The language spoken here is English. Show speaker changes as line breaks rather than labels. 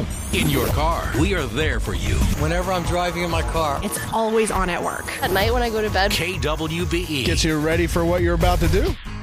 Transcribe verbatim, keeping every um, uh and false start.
In your car, we are there for you.
Whenever I'm driving in my car.
It's always on at work.
At night when I go to bed.
K W B E.
Gets you ready for what you're about to do.